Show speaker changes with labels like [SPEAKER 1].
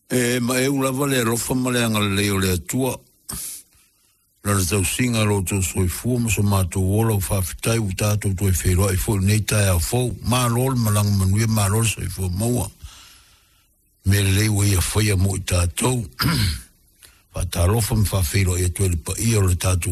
[SPEAKER 1] Ma e ulava le rofa ma le anga leo le atua. Lana tau singa lo tō soi fua ma so mātou wola o whawhitai u tātou toi whero ai fo nei tai a fau. Mā lol malanga manuia mā lol soi fua maua. Me le leo ia whaia mo i tātou. Whatarofa ma whawhero ia tuere pa ia o le tātou